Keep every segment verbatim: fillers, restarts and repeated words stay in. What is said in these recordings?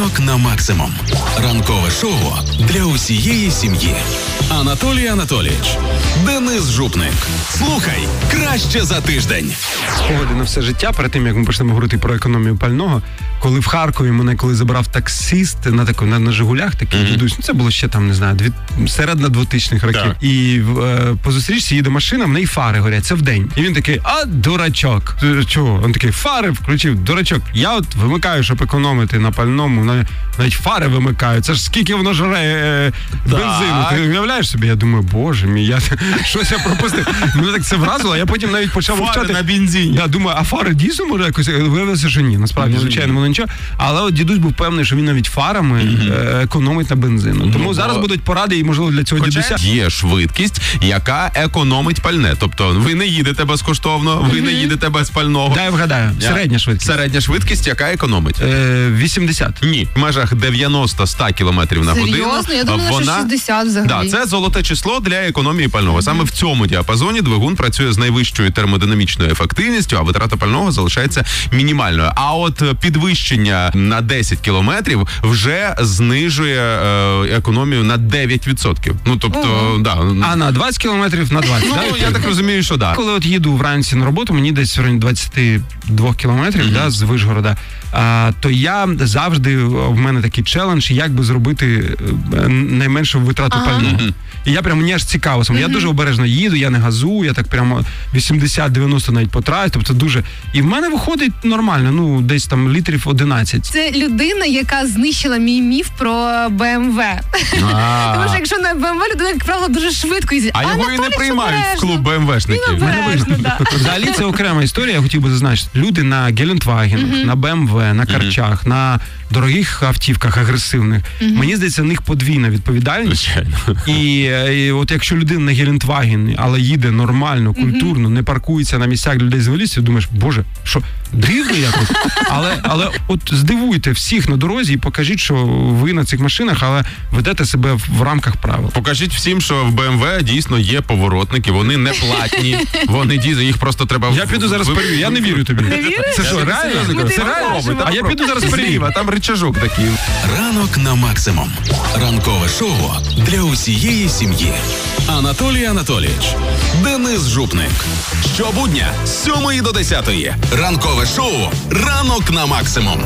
Ранок на максимум. Ранкове шоу для усієї сім'ї. Анатолій Анатолійович, Денис Жупник. Слухай краще за тиждень. Погоди на все життя, перед тим, як ми почнемо говорити про економію пального, коли в Харкові мене коли забрав таксист на таку, на, на Жигулях, такий mm-hmm. дідусь, ну це було ще там, не знаю, дві, середина двотичних років. Так. І е, по зустрічці їде машина, в неї фари горять, це вдень. І він такий, а, дурачок. Чого? Він такий, фари включив, дурачок. Я от вимикаю, щоб економити на пальному, навіть фари вимикаю. Це ж скільки воно жре е, бензину. Ти уявляєш собі? Я думаю, боже мій, я щось я пропустив. Мене так це вразило, я потім навіть почав вивчати. на бензині. Я думаю, а фари дійсно може якось? Виявилося, що ні. Насправді, mm-hmm. звичайно, воно нічого. Але от дідусь був певний, що він навіть фарами mm-hmm. економить на бензину. Mm-hmm. Тому зараз будуть поради і, можливо, для цього Хоча дідуся. Є швидкість, яка економить пальне. Тобто ви не їдете безкоштовно, ви mm-hmm. не їдете без пального. Дай вгадаю. Я. Середня швидкість. Середня швидкість, яка економить? Е, вісімдесят. Ні, в межах дев'яносто-сто кілометрів на годину. Серйозно? Я думала, вона... що шістдесят взагалі. Да, це золоте число для економії пального. Mm-hmm. Саме в цьому діапазоні двигун працює з найвищою термодинамічною ефективністю, а витрата пального залишається мінімальною. А от підвищення на десять кілометрів вже знижує е, економію на дев'ять відсотків. Ну, тобто, Ого. да. А на двадцять кілометрів на двадцять. Ну, я так розумію, що да. Коли от їду вранці на роботу, мені десь в районі двадцять два кілометрів, mm-hmm. да, з Вишгорода, а, то я завжди, в мене такий челендж, як би зробити найменшу витрату ага. пального. Mm-hmm. І я прям, мені аж цікаво. Mm-hmm. Я дуже обережно їду, я не газую, я так прямо вісімдесят-дев'яносто навіть потрачу, тобто дуже. І в мене виходить нормально, ну, десь там літрів одинадцять. Це людина, яка знищила мій міф про бе ем ве. Тому що якщо на бе ем ве людина, як правило, дуже швидко їздить. А його і не приймають в клуб бе ем вешників. Він обережно, да. Взагалі це окрема історія, я хотів би зазначити. Люди на Гелендвагенах, mm-hmm. на бе ем ве, на Карчах, mm-hmm. на дорогих автівках агресивних. Mm-hmm. Мені здається, в них подвійна відповідальність. І, і от якщо людина на Гелендваген, але їде нормально, культурно, mm-hmm. не паркується на місцях людей з інвалідністю, думаєш, боже, що, дивно якось? Але, але от здивуйте всіх на дорозі і покажіть, що ви на цих машинах, але ведете себе в, в рамках правил. Покажіть всім, що в бе ем ве дійсно є поворотники, вони не платні, вони дійсно, їх просто треба... Я піду зараз перевірю, я не вірю тобі. Не віриш? Це що, реально? Це реально? А я піду зараз перевірю, а там рычажок такий. Ранок на максимум. Ранкове шоу для усієї сім'ї. Анатолій Анатолійович, Денис Жупник. Щобудня з сьомої до десятої. Ранкове шоу «Ранок на максимум».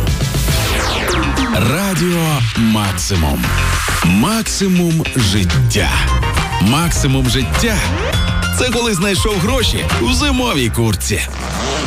Радіо Максимум. Максимум життя. Максимум життя – це коли знайшов гроші у зимовій куртці.